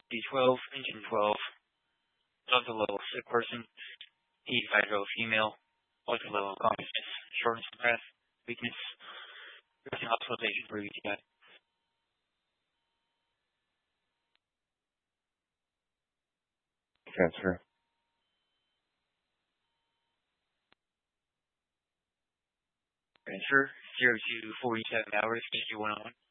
D12, engine 12, delta level sick person, E5 female, ultra level consciousness, shortness of breath, weakness, hospitalization for UTI. Transfer. Transfer 0247 hours, 5101.